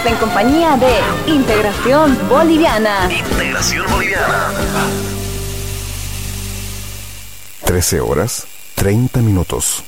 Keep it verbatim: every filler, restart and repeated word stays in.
en compañía de Integración Boliviana. Integración Boliviana. trece horas, treinta minutos.